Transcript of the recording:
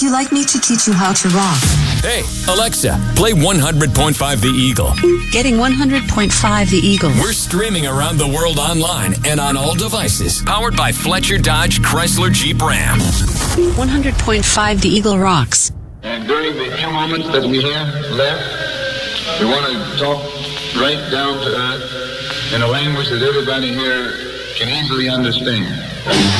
Would you like me to teach you how to rock? Hey, Alexa, play 100.5 The Eagle. Getting 100.5 The Eagle. We're streaming around the world online and on all devices. Powered by Fletcher Dodge Chrysler Jeep Ram. 100.5 The Eagle rocks. And during the few moments that we have left, we want to talk right down to earth in a language that everybody here can easily understand.